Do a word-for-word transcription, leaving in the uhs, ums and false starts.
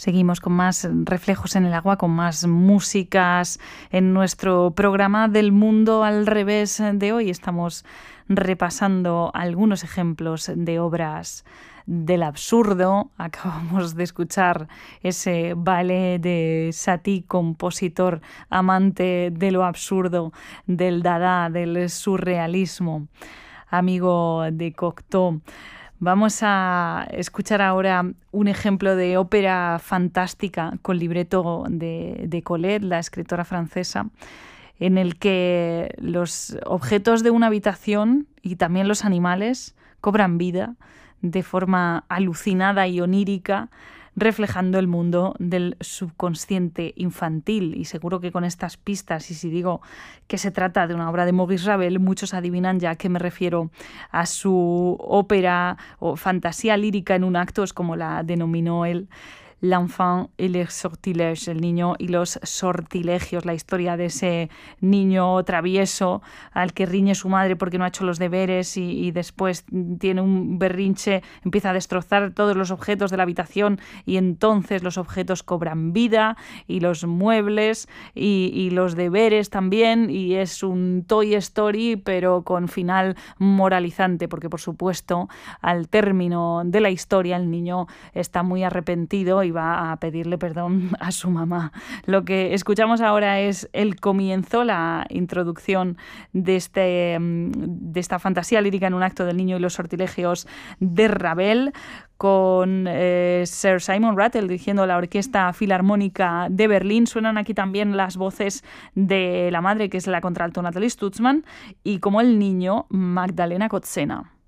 Seguimos con más reflejos en el agua, con más músicas en nuestro programa del mundo al revés de hoy. Estamos repasando algunos ejemplos de obras del absurdo. Acabamos de escuchar ese ballet de Satie, compositor amante de lo absurdo, del dada, del surrealismo, amigo de Cocteau. Vamos a escuchar ahora un ejemplo de ópera fantástica con libreto de, de Colette, la escritora francesa, en el que los objetos de una habitación y también los animales cobran vida de forma alucinada y onírica, reflejando el mundo del subconsciente infantil. Y seguro que con estas pistas, y si digo que se trata de una obra de Maurice Ravel, muchos adivinan ya que me refiero a su ópera o fantasía lírica en un acto, es como la denominó él, L'enfant et les sortilèges, el niño y los sortilegios, la historia de ese niño travieso al que riñe su madre porque no ha hecho los deberes y, y después tiene un berrinche, empieza a destrozar todos los objetos de la habitación y entonces los objetos cobran vida y los muebles y, y los deberes también, y es un Toy Story pero con final moralizante, porque por supuesto al término de la historia el niño está muy arrepentido y va a pedirle perdón a su mamá. Lo que escuchamos ahora es el comienzo, la introducción de, este, de esta fantasía lírica en un acto del niño y los sortilegios de Ravel, con eh, Sir Simon Rattle dirigiendo la Orquesta Filarmónica de Berlín. Suenan aquí también las voces de la madre, que es la contralto Nathalie Stutzmann, y como el niño, Magdalena Kotzena.